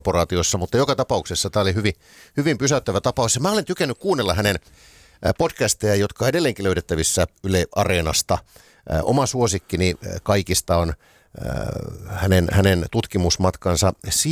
operaatiossa, mutta joka tapauksessa tämä oli hyvin, hyvin pysäyttävä tapaus. Ja mä olen tykännyt kuunnella hänen podcasteja, jotka on edelleenkin löydettävissä Yle Areenasta. Oma suosikkini kaikista on hänen tutkimusmatkansa